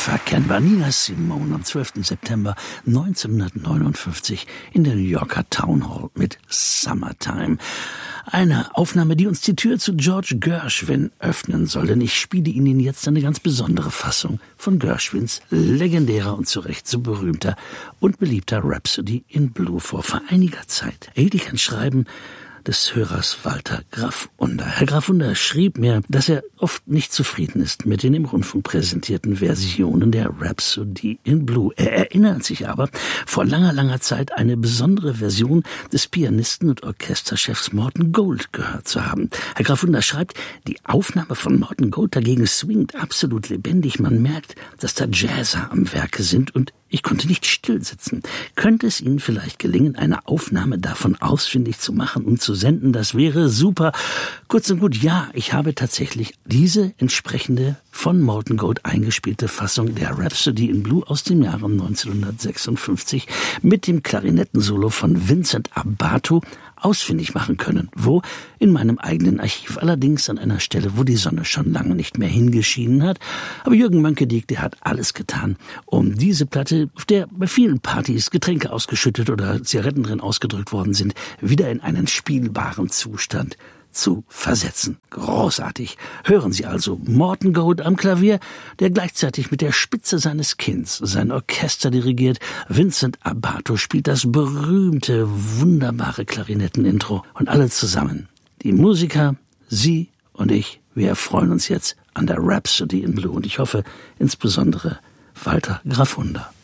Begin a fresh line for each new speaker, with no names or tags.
Unverkennbar. Nina Simone am 12. September 1959 in der New Yorker Town Hall mit Summertime. Eine Aufnahme, die uns die Tür zu George Gershwin öffnen soll, denn ich spiele Ihnen jetzt eine ganz besondere Fassung von Gershwins legendärer und zu Recht so berühmter und beliebter Rhapsody in Blue vor. Vor einiger Zeit erhielt ich ein Schreiben des Hörers Walter Graf-Under. Herr Graf-Under schrieb mir, dass er oft nicht zufrieden ist mit den im Rundfunk präsentierten Versionen der Rhapsody in Blue. Er erinnert sich aber, vor langer, langer Zeit eine besondere Version des Pianisten und Orchesterchefs Morton Gold gehört zu haben. Herr Graf-Under schreibt, die Aufnahme von Morton Gold dagegen swingt absolut lebendig. Man merkt, dass da Jazzer am Werke sind und ich konnte nicht still sitzen. Könnte es Ihnen vielleicht gelingen, eine Aufnahme davon ausfindig zu machen und zu senden? Das wäre super. Kurz und gut, ja, ich habe tatsächlich diese entsprechende von Morton Gold eingespielte Fassung der Rhapsody in Blue aus dem Jahre 1956 mit dem Klarinettensolo von Vincent Abato ausfindig machen können. Wo? In meinem eigenen Archiv. Allerdings an einer Stelle, wo die Sonne schon lange nicht mehr hingeschienen hat. Aber Jürgen Mönkediek, der hat alles getan, um diese Platte, auf der bei vielen Partys Getränke ausgeschüttet oder Zigaretten drin ausgedrückt worden sind, wieder in einen spielbaren Zustand zu versetzen. Großartig. Hören Sie also Morton Gold am Klavier, der gleichzeitig mit der Spitze seines Kinns sein Orchester dirigiert. Vincent Abato spielt das berühmte, wunderbare Klarinetten-Intro. Und alle zusammen, die Musiker, Sie und ich, wir erfreuen uns jetzt an der Rhapsody in Blue. Und ich hoffe insbesondere Walter Graf-Under.